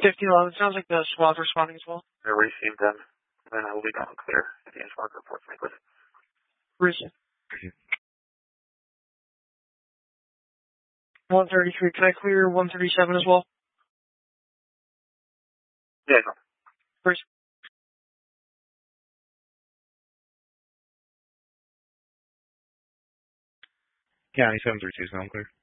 1511, sounds like the SWAT's responding as well. I received them, and I will be down clear if the Inchmark reports me with. Received. 133, can I clear 137 as well? Yeah, no. First. County 732 is now clear.